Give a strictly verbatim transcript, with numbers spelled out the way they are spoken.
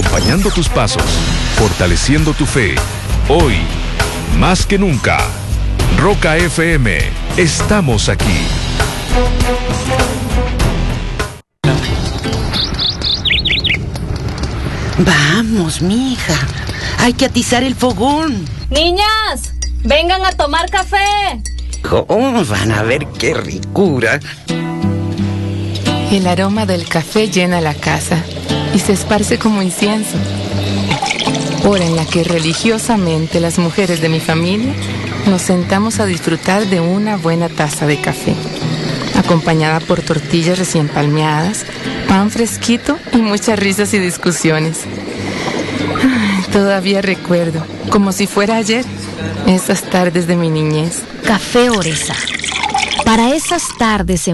acompañando tus pasos, fortaleciendo tu fe. Hoy, más que nunca, Roca F M, estamos aquí. Vamos, mija, hay que atizar el fogón. Niñas, vengan a tomar café. Oh, van a ver qué ricura. El aroma del café llena la casa y se esparce como incienso. Hora en la que religiosamente las mujeres de mi familia nos sentamos a disfrutar de una buena taza de café, acompañada por tortillas recién palmeadas, pan fresquito y muchas risas y discusiones. Ay, todavía recuerdo, como si fuera ayer, esas tardes de mi niñez. Café Oresa. Para esas tardes en